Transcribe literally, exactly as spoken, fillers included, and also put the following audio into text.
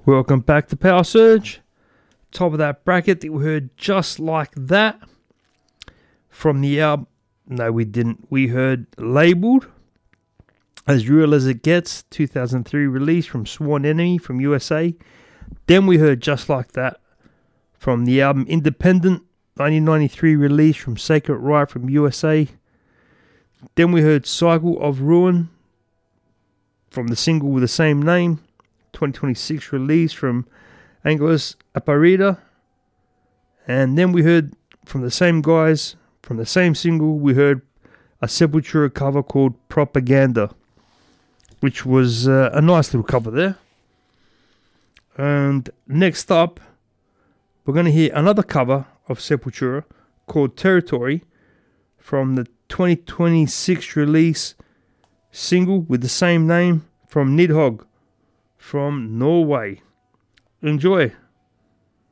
Welcome back to Power Surge. Top of that bracket that we heard Just Like That from the album. No, we didn't. We heard Labeled, As Real As It Gets, two thousand three release from Sworn Enemy from U S A. Then we heard Just Like That from the album Independent, nineteen ninety-three release from Sacred Right from U S A. Then we heard Cycle of Ruin from the single with the same name, twenty twenty-six release from Angelus Aparita. And then we heard from the same guys, from the same single, we heard a Sepultura cover called Propaganda, which was uh, a nice little cover there. And next up, we're going to hear another cover of Sepultura called Territory from the twenty twenty-six release single with the same name from Nidhogg from Norway. Enjoy.